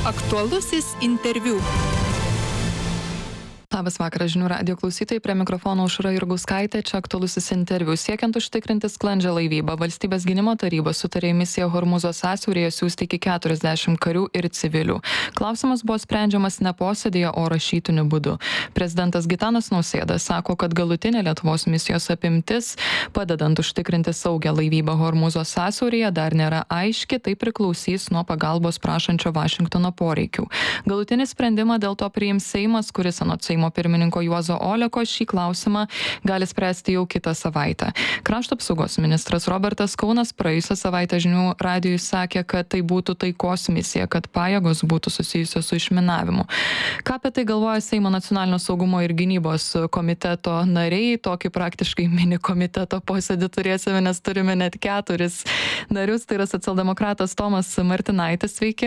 Aktualusis interviu. Labas vakaras, žinių radijo klausytojai, prie mikrofono Aušra Jurgauskaitė, čia aktualusis interviu. Siekiant užtikrinti sklandžią laivybą, Valstybės gynimo taryba sutarė į misiją Hormūzo sąsiauryje siųsti iki 40 karių ir civilių. Klausimas buvo sprendžiamas ne posėdėje, o rašytiniu būdu. Prezidentas Gitanas Nausėda sako, kad galutinė Lietuvos misijos apimtis, padedant užtikrinti saugią laivybą Hormūzo sąsiauryje, dar nėra aiški, tai priklausys nuo pagalbos prašančio Vašingtono poreikių. Galutinį sprendimą dėl to priims Seimas, kuris anot Seimo pirmininko Juozo Oleko šį klausimą gali spręsti jau kitą savaitę. Krašto apsaugos ministras Robertas Kaunas praėjusią savaitę žinių radijui sakė, kad tai būtų taikos misija, kad pajėgos būtų susijusios su išminavimu. Ką apie tai galvoja Seimo nacionalinio saugumo ir gynybos komiteto nariai? Tokį praktiškai mini komiteto posėdį turėsime, nes turime net 4 narius. Tai yra socialdemokratas Tomas Martinaitis. Sveiki.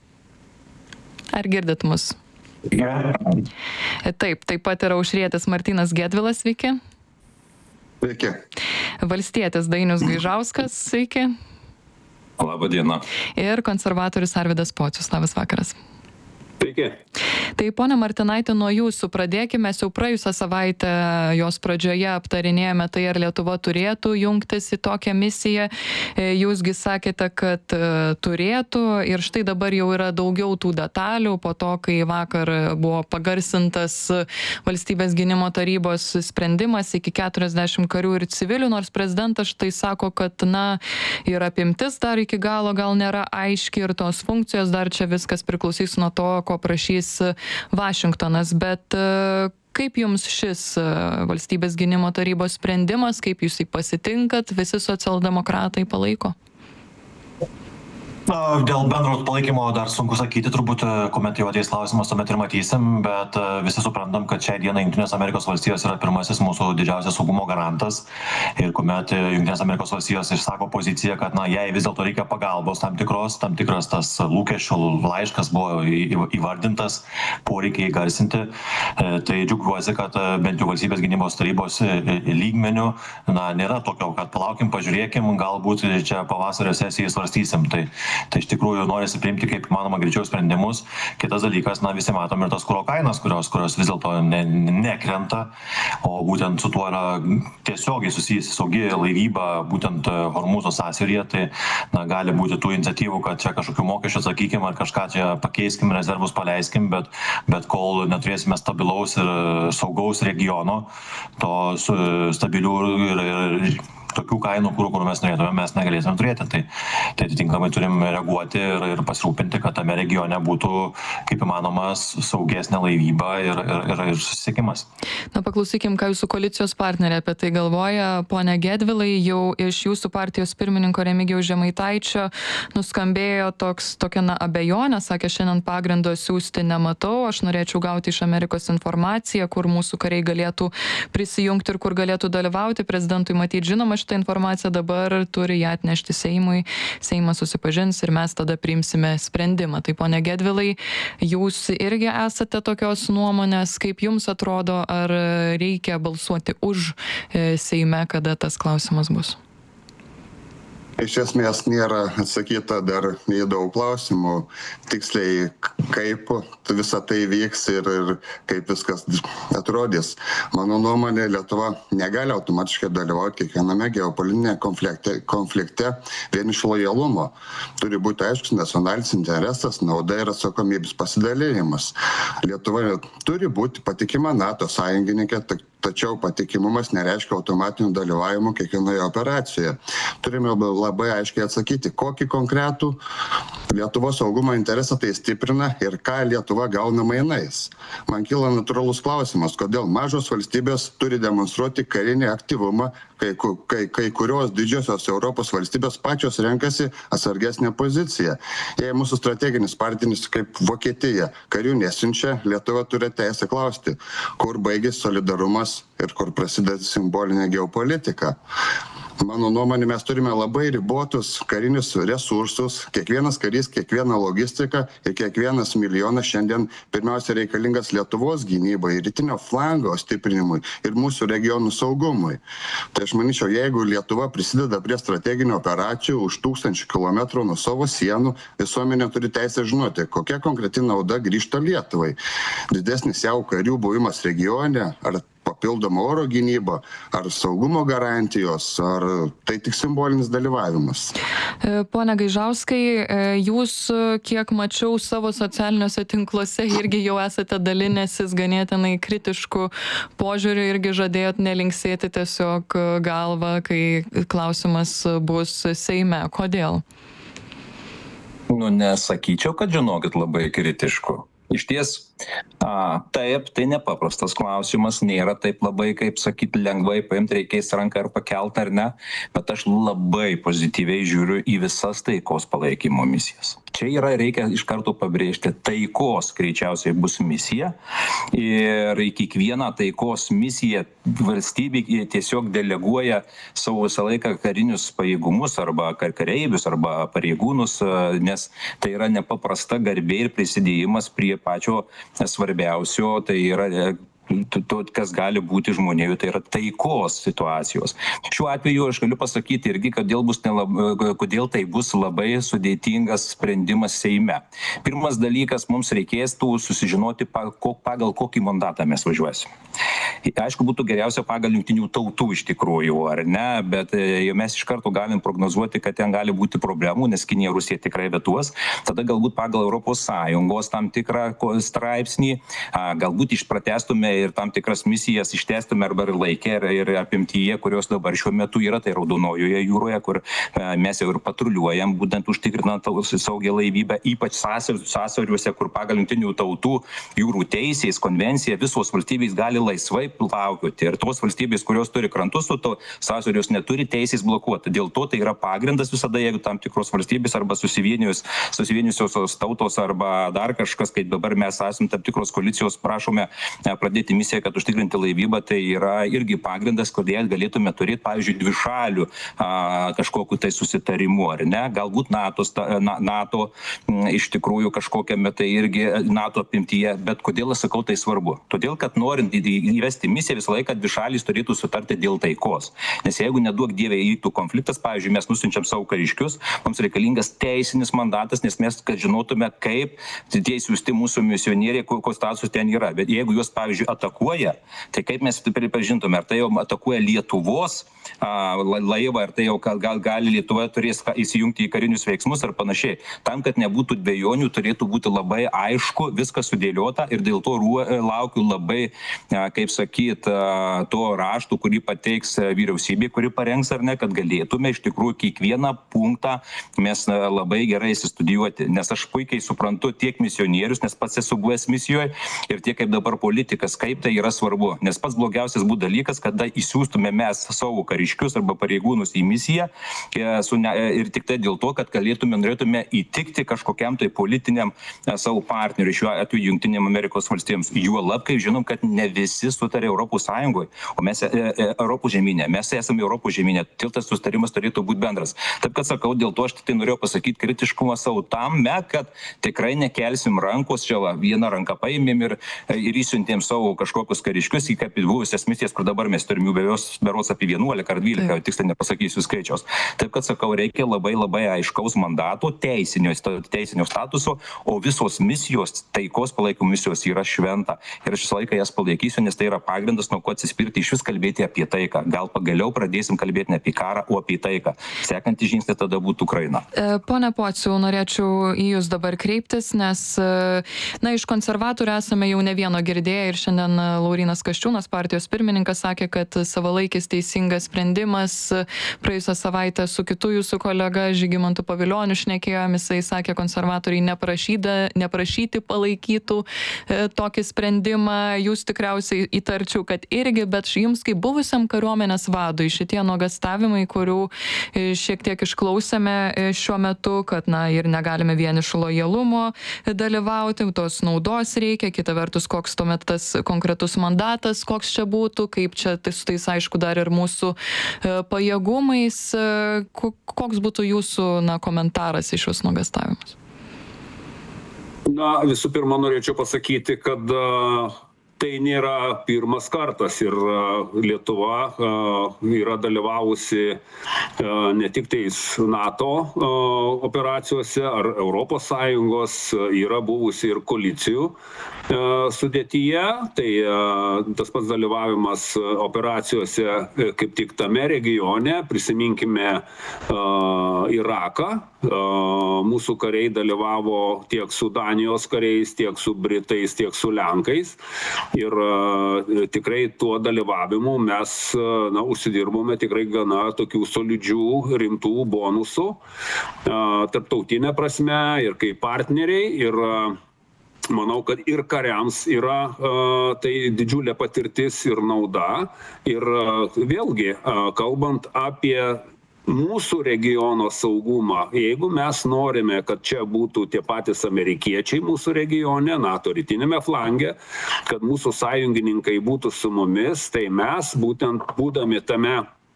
Ar girdit mus? Ja. Taip pat yra aušrietis Martynas Gedvilas, sveiki. Sveiki. Valstietis Dainius Gaižauskas, sveiki. Labą dieną. Ir konservatorius Arvydas Pocius, labas vakaras. Sveiki. Tai ponia Martinaitė, nuo jūsų pradėkime. Mes jau praėjusią savaitę jos pradžioje aptarinėjome tai, ar Lietuva turėtų jungtis į tokią misiją. Jūsgi sakėte, kad turėtų, ir štai dabar jau yra daugiau tų detalių po to, kai vakar buvo pagarsintas Valstybės gynimo tarybos sprendimas iki 40 karių ir civilių, nors prezidentas štai sako, kad ir apimtis dar iki galo gal nėra aiški ir tos funkcijos dar čia viskas priklausys nuo to, ko prašys Vašingtonas, bet kaip jums šis Valstybės gynimo tarybos sprendimas, kaip jūs jį pasitinkat, visi socialdemokratai palaiko? Dėl bendro palaikymo dar sunku sakyti, turbūt, kuomet jau ateis klausimas, tuomet ir matysim, bet visi suprantam, kad šiai dienai Jungtinės Amerikos valstijos yra pirmasis mūsų didžiausias saugumo garantas ir kuomet Jungtinės Amerikos valstijos išsako poziciją, kad jai vis dėlto reikia pagalbos tam tikras tas lūkesčių laiškas buvo įvardintas, poreikiai garsinti, tai džiaugiuosi, kad bent jau Valstybės gynybos tarybos lygmenių nėra tokio, kad palaukim, pažiūrėkim, galbūt čia pavasario sesijai svarstysim. Tai iš tikrųjų norisi priimti kaip įmanoma greičiau sprendimus. Kitas dalykas, visi matom ir tas kuro kainas, kurios vis dėlto nekrenta, o būtent su tuo yra tiesiogiai susijusi saugi laivyba, būtent Hormūzo sąsiauryje, tai gali būti tų iniciatyvų, kad čia kažkokių mokesčių atsakykim ar kažką čia pakeiskim, rezervus paleiskim, bet kol neturėsime stabilaus ir saugaus regiono, to stabilių ir tokių kainų, kur mes norėtume, mes negalėsime turėti. Tai atitinkamai turim reaguoti ir pasirūpinti, kad tame regione būtų kaip įmanoma saugesnė laivyba ir susisiekimas. Paklausykim, ką jūsų koalicijos partneriai apie tai galvoja. Pone Gedvilai, jau iš jūsų partijos pirmininko Remigijaus Žemaitaičio nuskambėjo tokia abejonė, sakė, šiandien pagrindo siųsti nematau, aš norėčiau gauti iš Amerikos informaciją, kur mūsų kariai galėtų prisijungti ir kur galėtų dalyvauti. Prezidentui matyti žinoma šitą informaciją, dabar turi ją atnešti Seimui, Seimas susipažins ir mes tada priimsime sprendimą. Tai pone Gedvilai, jūs irgi esate tokios nuomonės, kaip jums atrodo, ar reikia balsuoti už Seime, kada tas klausimas bus? Iš esmės nėra atsakyta dar į daug klausimų, tiksliai kaip visą tai vyks ir kaip viskas atrodys. Mano nuomonė, Lietuva negali automatiškai dalyvauti kiekviename geopolitinėme konflikte vien iš lojalumo. Turi būti aiškus nacionalinis interesas, nauda ir atsakomybės pasidalėjimas. Lietuva turi būti patikima NATO sąjungininkė, tačiau patikimumas nereiškia automatinių dalyvavimų kiekvienoje operacijoje. Turime labai aiškiai atsakyti, kokį konkretų Lietuvos saugumo interesą tai stiprina ir ką Lietuva gauna mainais. Man kyla natūralus klausimas, kodėl mažos valstybės turi demonstruoti karinį aktyvumą, kai kurios didžiosios Europos valstybės pačios renkasi atsargesnę poziciją. Jei mūsų strateginis partneris kaip Vokietija karių nesiunčia, Lietuva turi teisę klausti, kur baigėsi solidarumas ir kur prasideda simbolinė geopolitika. Mano nuomonė, mes turime labai ribotus karinius resursus, kiekvienas karys, kiekviena logistika ir kiekvienas milijonas šiandien pirmiausia reikalingas Lietuvos gynybai, rytinio flango stiprinimui ir mūsų regionų saugumui. Tai aš manyčiau, jeigu Lietuva prisideda prie strateginių operacijų už 1000 km nuo savo sienų, visuomenė turi teisę žinoti, kokia konkreti nauda grįžta Lietuvai. Didesnis jau karių buvimas regione, ar papildoma oro gynyba, ar saugumo garantijos, ar tai tik simbolinis dalyvavimas. Pone Gaižauskai, jūs, kiek mačiau savo socialiniuose tinkluose, irgi jau esate dalinęsis ganėtinai kritiškų požiūrių, irgi žadėjot nelinksėti tiesiog galvą, kai klausimas bus Seime. Kodėl? Nesakyčiau, kad žinokit labai kritiškų. Iš ties, taip, tai nepaprastas klausimas, nėra taip labai, kaip sakyti, lengvai paimti, reikės ranką ar pakelti ar ne, bet aš labai pozityviai žiūriu į visas taikos palaikymo misijas. Čia reikia iš karto pabrėžti, taikos greičiausiai bus misija ir į kiekvieną taikos misiją valstybė tiesiog deleguoja savo visą laiką karinius pajėgumus arba kareivius arba pareigūnus, nes tai yra nepaprasta garbė ir prisidėjimas prie pačio svarbiausio, tai yra kas gali būti žmonėje, tai yra taikos situacijos. Šiuo atveju aš galiu pasakyti irgi, kodėl tai bus labai sudėtingas sprendimas Seime. Pirmas dalykas, mums reikėstų susižinoti, pagal kokį mandatą mes važiuosime. Aišku, būtų geriausia pagal Jungtinių tautų iš tikrųjų, ar ne, bet mes iš karto galim prognozuoti, kad ten gali būti problemų, nes Kinija, Rusija tikrai vetuos. Tada galbūt pagal ES tam tikrą straipsnį, galbūt išpratestume ir tam tikras misijas ištęstume arba ir laikė ir apimtyje, kurios dabar šiuo metu yra, tai Raudonojoje jūroje, kur mes jau ir patruliuojam, būtent užtikrinant saugią laivybę, ypač sąsiauriuose, kur pagal Jungtinių tautų jūrų teisės konvenciją visos valstybės gali laisvai plaukioti. Ir tos valstybės, kurios turi krantus, to sąsiaurius neturi teisės blokuoti. Dėl to tai yra pagrindas visada, jeigu tam tikros valstybės arba susivienijusios tautos arba dar kažkas, kaip dabar mes esame tam tikros koalicijos, prašome pradėti misiją, kad užtikrinti laivybą, tai yra irgi pagrindas, kodėl galėtume turėti, pavyzdžiui, dvišalių kažkokiu tai susitarimu, ar ne? Galbūt NATO iš tikrųjų kažkokiame tai irgi NATO apimtyje, bet kodėl aš sakau tai svarbu? Todėl, kad norint įvesti misiją, visą laiką dvišalys turėtų sutarti dėl taikos. Nes jeigu neduok dievė įvyktų konfliktas, pavyzdžiui, mes nusiunčiam savo kariškius, mums reikalingas teisinis mandatas, nes mes, kad žinotume, kaip tie siųsti mūsų misionieriai, kokios statusas ten yra. Bet jeigu juos, pavyzdžiui, atakuoja, tai kaip mes pripažintume, ar tai jau atakuoja Lietuvos laivą, ar tai jau gali Lietuva turės įsijungti į karinius veiksmus ar panašiai. Tam, kad nebūtų dvejonių, turėtų būti labai aišku, viskas sudėliota ir dėl to laukiu labai, kaip sakyt, to raštų, kurį pateiks vyriausybė, kuri parengs ar ne, kad galėtume iš tikrųjų kiekvieną punktą mes labai gerai įsistudijuoti. Nes aš puikiai suprantu tiek misionierius, nes pats esu buvęs misijoje ir tiek kaip dabar politikas, kaip tai yra svarbu. Nes pats blogiausias būtų dalykas, kada įsiųstume mes savo kariškius arba pareigūnus į misiją ir tik tai dėl to, kad norėtume įtikti kažkokiam tai politiniam savo partneriui, šiuo atveju Jungtinėm Amerikos valstijoms. Juolab, kai žinom, kad ne visi sutarė Europos Sąjungoje, o mes Europos žemynė. Mes esame Europos žemynė, todėl tas sustarimas turėtų būti bendras. Taip, kad sakau, dėl to aš tai norėjau pasakyti kritiškumą savo tame, kad tikrai nekelsim rankos, čia vieną ranką paėmėm ir įsiuntėm savo kažkokius kariškius į kaip buvusias misijas, kur dabar mes turim jų berods apie 11 ar 12, tiksliai nepasakysiu skaičiaus. Taip, kad sakau, reikia labai aiškaus mandato, teisinio statuso, o visos misijos, taikos palaikymo misijos yra šventa. Ir aš visą laiką jas palaikysiu, nes tai yra pagrindas, nuo ko atsispirti iš vis kalbėti apie taiką. Gal pagaliau pradėsim kalbėti ne apie karą, o apie taiką. Sekantis žingsnis tada būtų Ukraina. Pone Pociau, norėčiau į jūs dabar kreiptis, nes iš konservatorių esame jau ne vieno girdėję ir šiandien Laurynas Kasčiūnas, partijos pirmininkas, sakė, kad savalaikis teisingas sprendimas. Praėjusią savaitę su kitu jūsų kolega Žygimantu Pavilioniu šnekėjom, jisai sakė, konservatoriai neprašyti palaikytų tokį sprendimą. Jūs tikriausiai įtarčiau, kad irgi, bet jums kaip buvusiam kariuomenės vadui šitie nuogastavimai, kurių šiek tiek išklausėme šiuo metu, kad ir negalime vien iš lojalumo dalyvauti, tos naudos reikia, kita vertus, koks tuomet tas konkretus mandatas, koks čia būtų, kaip čia tai su tais, aišku, dar ir mūsų pajėgumais. Koks būtų jūsų komentaras į šios nuogąstavimus? Visų pirma, norėčiau pasakyti, kad tai nėra pirmas kartas ir Lietuva yra dalyvavusi ne tik tais NATO operacijose ar ES, yra buvusi ir koalicijų sudėtyje. Tai tas pats dalyvavimas operacijose kaip tik tame regione, prisiminkime Iraką. Mūsų kariai dalyvavo tiek su Danijos kariais, tiek su Britais, tiek su Lenkais. Ir tikrai tuo dalyvavimu mes užsidirbome tikrai gana tokių solidžių, rimtų bonusų tarptautinė prasme ir kaip partneriai. Ir manau, kad ir kariams yra tai didžiulė patirtis ir nauda. Ir vėlgi, kalbant apie mūsų regiono saugumą, jeigu mes norime, kad čia būtų tie patys amerikiečiai mūsų regione, NATO rytinėme flange, kad mūsų sąjungininkai būtų su mumis, tai mes būtent būdami tame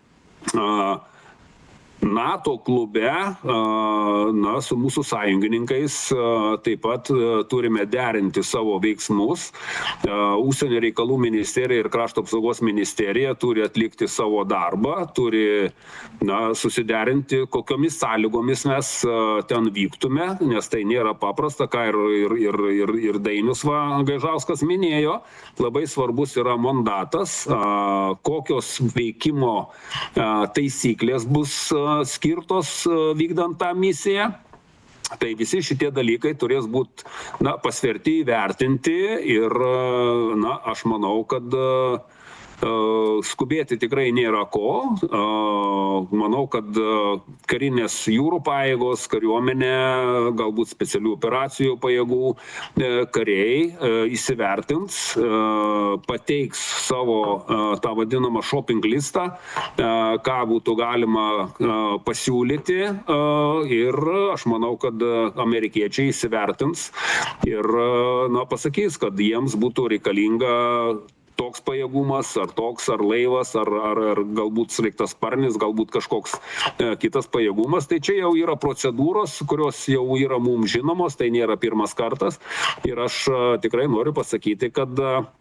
NATO klube, su mūsų sąjungininkais taip pat turime derinti savo veiksmus. Užsienio reikalų ministerija ir krašto apsaugos ministerija turi atlikti savo darbą, turi susiderinti, kokiomis sąlygomis mes ten vyktume, nes tai nėra paprasta, ką ir Dainius Gaižauskas minėjo. Labai svarbus yra mandatas, kokios veikimo taisyklės bus skirtos vykdant tą misiją. Tai visi šitie dalykai turės būti pasverti, įvertinti ir aš manau, kad skubėti tikrai nėra ko. Manau, kad karinės jūrų pajėgos, kariuomenė, galbūt specialių operacijų pajėgų kariai įsivertins, pateiks savo tą vadinamą shopping listą, ką būtų galima pasiūlyti, ir aš manau, kad amerikiečiai įsivertins ir pasakys, kad jiems būtų reikalinga toks pajėgumas, ar laivas, ar galbūt sraigtasparnis, galbūt kažkoks kitas pajėgumas. Tai čia jau yra procedūros, kurios jau yra mums žinomos, tai nėra pirmas kartas. Ir aš tikrai noriu pasakyti, kad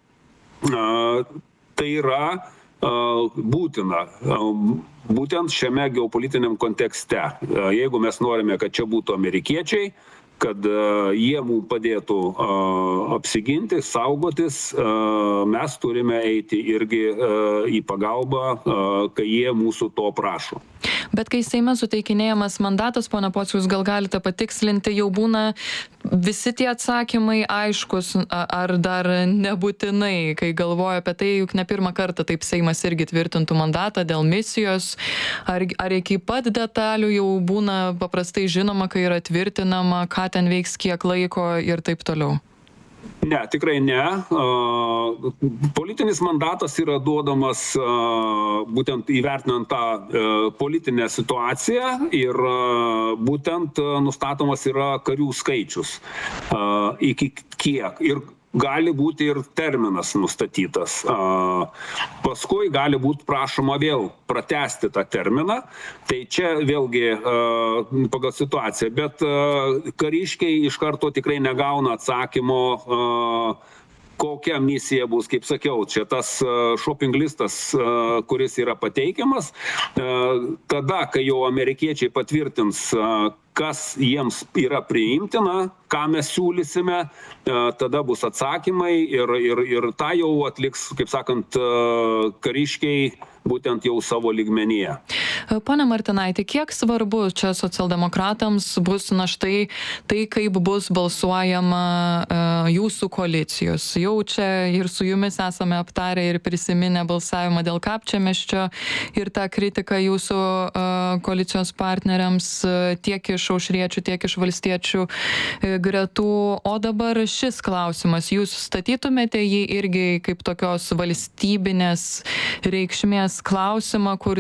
tai yra būtina. Būtent šiame geopolitiniam kontekste. Jeigu mes norime, kad čia būtų amerikiečiai, kad jie mums padėtų apsiginti, saugotis, mes turime eiti irgi į pagalbą, kai jie mūsų to prašo. Bet kai Seime suteikinėjamas mandatas, pone Pociau, jūs gal galite patikslinti, jau būna visi tie atsakymai aiškus, ar dar nebūtinai, kai galvoju apie tai, juk ne pirmą kartą taip Seimas irgi tvirtintų mandatą dėl misijos, ar iki pat detalių jau būna paprastai žinoma, kai yra tvirtinama, ką ten veiks, kiek laiko ir taip toliau? Ne, tikrai ne. Politinis mandatas yra duodamas būtent įvertinant tą politinę situaciją ir būtent nustatomas yra karių skaičius. Iki kiek. Ir gali būti ir terminas nustatytas. Paskui gali būti prašoma vėl pratęsti tą terminą. Tai čia vėlgi pagal situaciją. Bet kariškiai iš karto tikrai negauna atsakymo, kokia misija bus, kaip sakiau, čia tas shopping listas, kuris yra pateikiamas. Tada, kai jau amerikiečiai patvirtins, kas jiems yra priimtina, ką mes siūlysime, tada bus atsakymai ir tą jau atliks, kaip sakant, kariškiai būtent jau savo lygmenyje. Pone Martinaiti, kiek svarbu čia socialdemokratams bus štai tai, kaip bus balsuojama jūsų koalicijos? Jau čia ir su jumis esame aptarę ir prisiminę balsavimą dėl Kapčiamiesčio ir tą kritiką jūsų koalicijos partneriams tiek iš aušriečių, tiek iš valstiečių gretų. O dabar šis klausimas, jūs statytumėte jį irgi kaip tokios valstybinės reikšmės klausimą, kur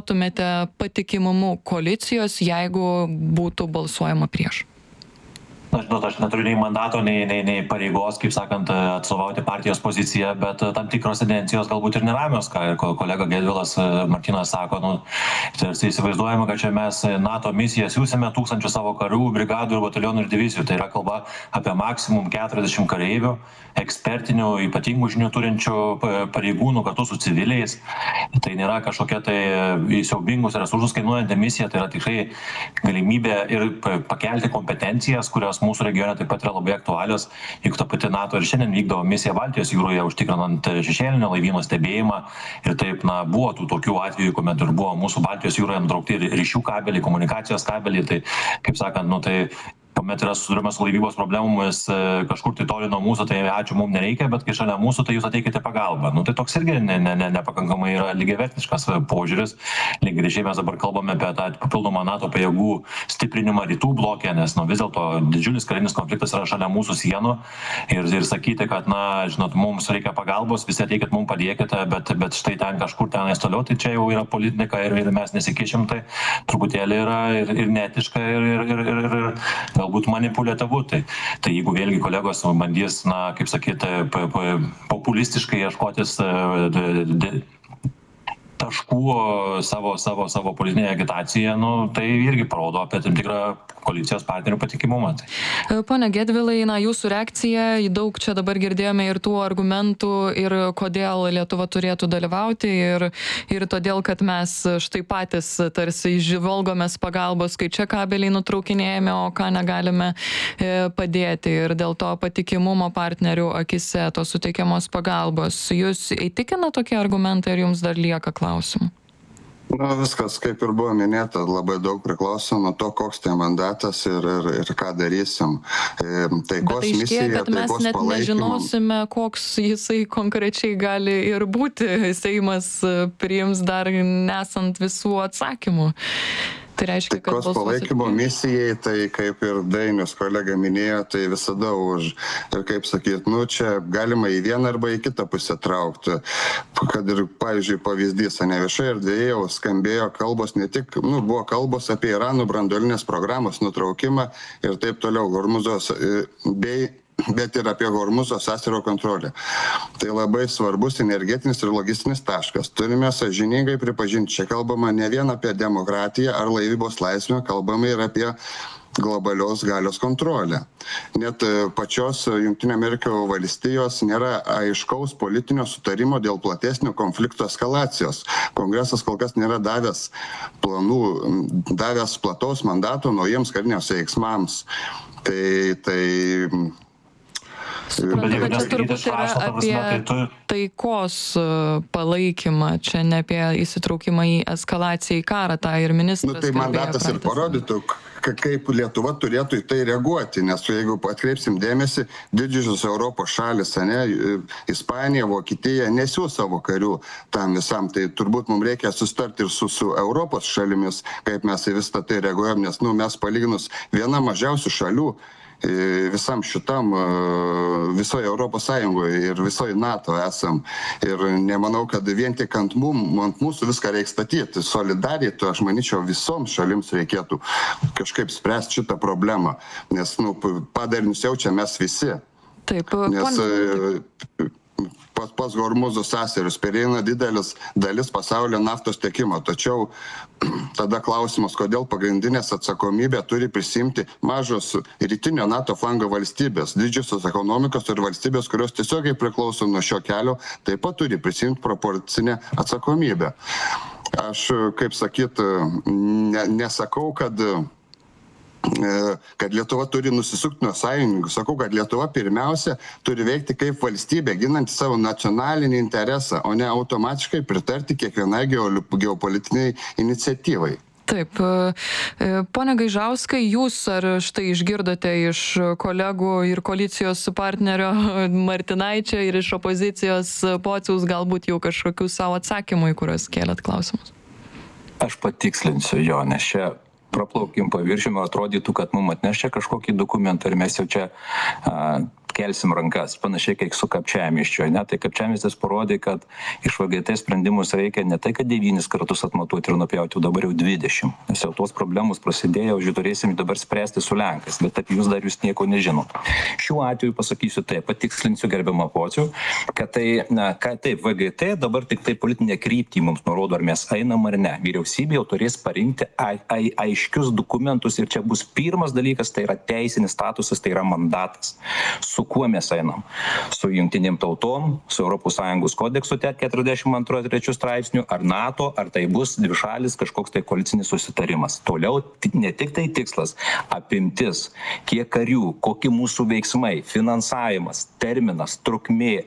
suabejotumėte patikimumu koalicijos, jeigu būtų balsuojama prieš? žinot, aš neturiu nei mandato, nei pareigos, kaip sakant, atstovauti partijos poziciją, bet tam tikros tendencijos galbūt ir neramios, ką ir kolega Gedvilas Martynas sako. Tai įsivaizduojame, kad čia mes NATO misiją siūsime 1000 savo karių, brigadų ir batalionų ir divizijų. Tai yra kalba apie maksimum 40 kareivių, ekspertinių, ypatingų žinių turinčių pareigūnų kartu su civiliais. Tai nėra kažkokia tai siaubingus resursus kainuojanti misija, tai yra tikrai galimybė ir pakelti kompetencijas, kurios mūsų regione taip pat yra labai aktualios. Juk ta pati NATO ir šiandien vykdo misiją Baltijos jūroje, užtikrinant šešėlinio laivyno stebėjimą. Ir taip, buvo tų tokių atvejų, kuomet ir buvo mūsų Baltijos jūroje nutraukti ryšių kabeliai, komunikacijos kabeliai. Tai, kaip sakant, tai kuomet yra susiduriama su laivybos problemomis kažkur tai toli nuo mūsų, tai ačiū mums nereikia, bet kai šalia mūsų, tai jūs ateikite pagalbą. Tai toks irgi nepakankamai yra lygiavertiškas požiūris. Lygiai grečiai mes dabar kalbame apie tą papildomą NATO pajėgų stiprinimą rytų bloke, nes vis dėlto didžiulis karinis konfliktas yra šalia mūsų sienų. Ir sakyti, kad, žinot, mums reikia pagalbos, visi ateikit, mums padėkite, bet štai ten kažkur tenais toliau, tai čia jau yra politika ir mes nesikišim, tai truputėlį yra ir neetiška ir galbūt manipuliatyvu. Tai jeigu vėlgi kolegos bandys, kaip sakyti, populistiškai ieškotis taškų savo politinėje agitacijoje, tai irgi parodo apie tam tikrą koalicijos partnerių patikimumą. Pone Gedvilai, jūsų reakcija, daug čia dabar girdėjome ir tų argumentų, ir kodėl Lietuva turėtų dalyvauti, ir todėl, kad mes štai patys tarsi žvalgomės pagalbos, kai čia kabeliai nutraukinėjame, o ką negalime padėti, ir dėl to patikimumo partnerių akise tos suteikiamos pagalbos. Jūs įtikina tokie argumentai, ar jums dar lieka klausimų? Viskas, kaip ir buvo minėta, labai daug priklauso nuo to, koks tai mandatas ir ką darysim. Taikos misija, kad mes net nežinosime, koks jisai konkrečiai gali ir būti. Seimas priims dar nesant visų atsakymų. Tai reiškia, kad taikos palaikymo misijai, tai kaip ir Dainius kolega minėjo, tai visada už. Ir kaip sakyt, čia galima į vieną arba į kitą pusę traukti. Kad ir, pavyzdžiui, pavyzdys, viešai erdvėje jau skambėjo kalbos, ne tik, buvo kalbos apie Irano branduolinės programos nutraukimą ir taip toliau, Hormuzos bet ir apie Hormuzo sąsiaurio kontrolę. Tai labai svarbus energetinis ir logistinis taškas. Turime sąžiningai pripažinti, čia kalbama ne vien apie demokratiją ar laivybos laisvę, kalbama ir apie globalios galios kontrolę. Net pačios Jungtinių Amerikos valstijos nėra aiškaus politinio sutarimo dėl platesnio konflikto eskalacijos. Kongresas kol kas nėra davęs plataus mandato naujiems kariniams veiksmams. Suprantu, kad čia turbūt yra apie taikos palaikymą, čia ne apie įsitraukimą į eskalaciją į karą, tą ir ministras. Tai mandatas ir parodytų, kaip Lietuva turėtų į tai reaguoti, nes jeigu atkreipsim dėmesį, didžiosios Europos šalis, Ispanija, Vokietija nesiūs savo karių tam visam, tai turbūt mums reikia sustarti ir su Europos šalimis, kaip mes į visą tai reaguojam, nes mes palyginus viena mažiausių šalių visam šitam, visoje Europos Sąjungoje ir visoje NATO esam. Ir nemanau, kad vien tik ant mūsų viską reikia statyti. Solidariai, aš manyčiau, visoms šalims reikėtų kažkaip spręsti šitą problemą, nes padarinius jaučia mes visi. Taip, nes pas Hormuzo sąsiaurius pereina didelis dalis pasaulio naftos tiekimo. Tačiau tada klausimas, kodėl pagrindinės atsakomybę turi prisimti mažos rytinio NATO flango valstybės, didžiosios ekonomikos ir valstybės, kurios tiesiogiai priklauso nuo šio kelio, taip pat turi prisimti proporcinę atsakomybę. Aš, kaip sakyt, nesakau, kad Lietuva turi nusisukti nuo sąjungininkų. Sakau, kad Lietuva pirmiausia turi veikti kaip valstybė, ginanti savo nacionalinį interesą, o ne automatiškai pritarti kiekvienai geopolitiniai iniciatyvai. Taip. Pone Gaižauskai, jūs ar štai išgirdote iš kolegų ir koalicijos partnerio Martinaičio ir iš opozicijos Pociaus galbūt jau kažkokių savo atsakymų, į kuriuos kėlėt klausimus? Aš patikslinsiu jo, nes čia praplaukim paviršiumi, atrodytų, kad mums atnešia kažkokį dokumentą ir mes jau čia kelsim rankas, panašiai kaip su Kapčiamiesčiu, ne? Tai Kapčiamiestis parodė, kad iš VGT sprendimus reikia ne tai, kad 9 kartus atmatuoti ir nupjauti, o dabar jau 20. Nes jau tos problemos prasidėjo, turėsim dabar spręsti su Lenkais, bet apie jūs nieko nežinot. Šiuo atveju pasakysiu taip, patikslinsiu gerbiamą Pocių, kad tai, kad taip, VGT dabar tik tai politinė kryptį mums nurodo, ar mes einam ar ne. Vyriausybė jau turės parinkti aiškius dokumentus ir čia bus pirmas dalykas, tai yra teisinis statusas, tai yra mandatas. Su kuo mes einam? Su jungtinėm tautom, su ES kodeksu 42-3 straipsnių, ar NATO, ar tai bus dvišalis kažkoks tai koalicinis susitarimas. Toliau ne tik tai tikslas, apimtis, kiek karių, kokie mūsų veiksmai, finansavimas, terminas, trukmė.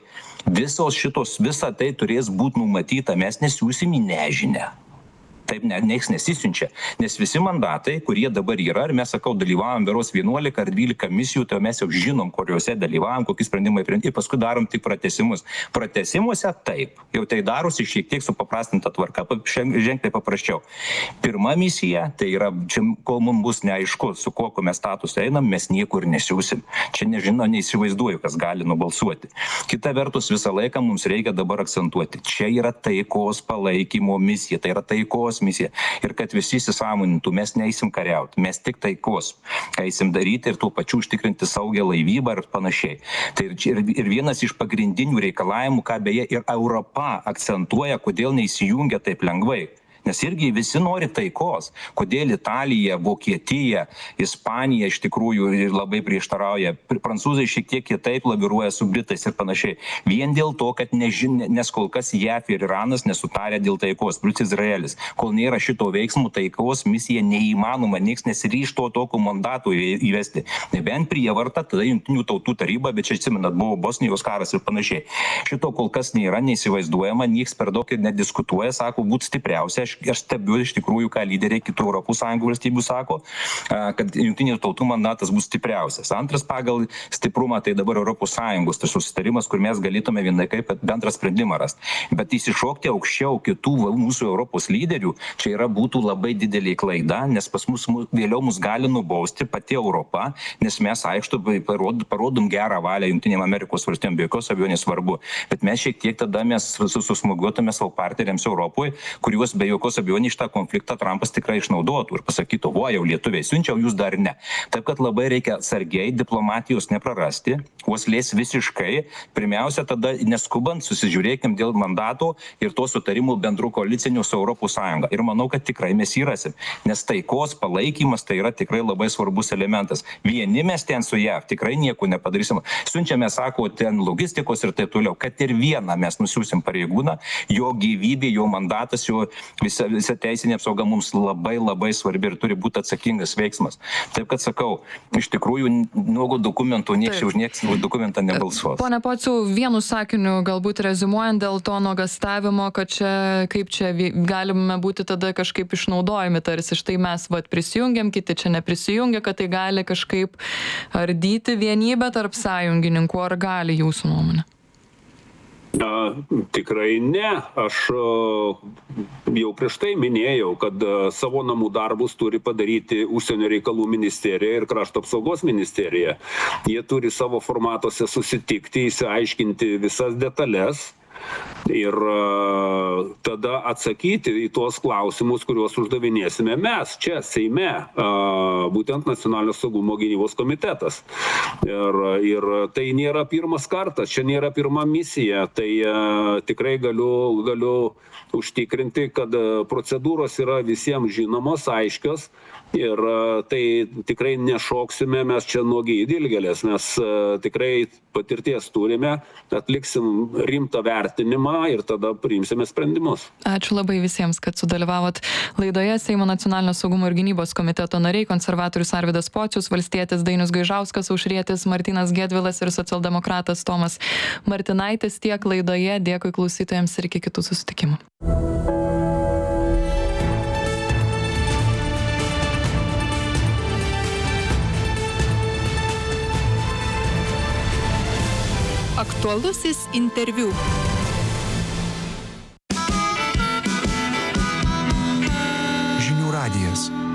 Visa tai turės būti numatyta, mes nesiūsim į nežinę. Taip nieks nesisiunčia, nes visi mandatai, kurie dabar yra, ir mes, sakau, dalyvavom beros 11 ar 12 misijų, tai mes jau žinom, kuriuose dalyvavom, kokie sprendimai priimti, ir paskui darom tik pratęsimus. Pratęsimuose taip, jau tai darosi šiek tiek supaprastinta tvarka, ženkliai paprasčiau. Pirma misija, tai yra, čia, kol mums bus neaišku, su kokiu mes statusą einam, mes niekur nesiūsim. Čia neįsivaizduoju, kas gali nubalsuoti. Kita vertus, visą laiką mums reikia dabar akcentuoti, čia yra taikos palaikymo misija, tai yra taikos misija. Ir kad visi įsisąmonintų, mes neįsim kariauti, mes tik taikos eisim daryti ir tuo pačiu užtikrinti saugią laivybą ir panašiai. Tai ir vienas iš pagrindinių reikalavimų, ką beje ir Europa akcentuoja, kodėl neįsijungia taip lengvai. Nes irgi visi nori taikos. Kodėl Italija, Vokietija, Ispanija iš tikrųjų labai prieštarauja. Prancūzai šiek tiek kitaip laviruoja su Britais ir panašiai. Vien dėl to, kad nes kol kas JAF ir Iranas nesutarė dėl taikos, plus Izraelis. Kol nėra šito veiksmų, taikos misija neįmanoma, nieks nesiryžto tokio mandato įvesti. Nebent prievarta, tada Jungtinių tautų taryba, bet čia atsimenat, buvo Bosnijos karas ir panašiai. Šito kol kas nėra, neįsivaizduojama, nieks per daug ir nediskutuoja, sako, būti stipriausia. Aš stebiu iš tikrųjų, ką lyderiai kitų ES valstybių sako, kad Jungtinių tautų mandatas bus stipriausias. Antras pagal stiprumą tai dabar ES, tai susitarimas, kur mes galėtume vienai kaip bendrą sprendimą rasti. Bet įsišokti aukščiau kitų mūsų Europos lyderių, čia būtų labai didelė klaida, nes pas mus vėliau mus gali nubausti pati Europa, nes mes aišku parodom gerą valią Jungtinėm Amerikos valstybėm, be jokios abejonės svarbu. Bet mes šiek tiek tada mes susmūgiuotume savo partneriams Europoje, kuriuos be jokios abejonės šitą konfliktą Trumpas tikrai išnaudotų ir pasakytų, jau lietuviai siunčia, o jūs dar ne. Taip, kad labai reikia atsargiai diplomatijos neprarasti, uoslės visiškai. Pirmiausia, tada neskubant susižiūrėkim dėl mandato ir to sutarimų bendrų koalicinių su ES. Ir manau, kad tikrai mes jį rasim. Nes taikos palaikymas tai yra tikrai labai svarbus elementas. Vieni mes ten su JAV tikrai nieko nepadarysim. Siunčiame, sako, ten logistikos ir taip toliau, kad ir vieną mes nusiųsim pareigūną, jo gyvybė, jo mandatas, jo visa teisinė apsauga mums labai svarbi ir turi būti atsakingas veiksmas. Taip, kad sakau, iš tikrųjų, nuogo dokumentų nieks už nieks dokumentą nebalsuos. Pone Pociau, vienu sakiniu galbūt reziumuojant dėl to nuogastavimo, kad kaip čia galime būti tada kažkaip išnaudojami, tarsi štai mes prisijungiam, kiti čia neprisijungia, kad tai gali kažkaip ardyti vienybę tarp sąjungininkų, ar gali jūsų nuomonė? Tikrai ne. Aš jau prieš tai minėjau, kad savo namų darbus turi padaryti Užsienio reikalų ministerija ir Krašto apsaugos ministerija. Jie turi savo formatuose susitikti, įsiaiškinti visas detalės ir tada atsakyti į tuos klausimus, kuriuos uždavinėsime mes čia, Seime, būtent Nacionalinio saugumo gynybos komitetas. Ir tai nėra pirmas kartas, čia nėra pirma misija, tai tikrai galiu užtikrinti, kad procedūros yra visiems žinomos, aiškios ir tai tikrai nešoksime mes čia nuogi į dilgėlės, nes tikrai patirties turime, atliksim rimtą vertinimą ir tada priimsime sprendimus. Ačiū labai visiems, kad sudalyvavot laidoje. Seimo Nacionalinio saugumo ir gynybos komiteto nariai, konservatorius Arvydas Pocius, valstietis Dainius Gaižauskas, aušrietis Martynas Gedvilas ir socialdemokratas Tomas Martinaitis. Tiek laidoje. Dėkui klausytojams ir iki kitų susitikimų. Aktualusis interviu. Žinių radijas.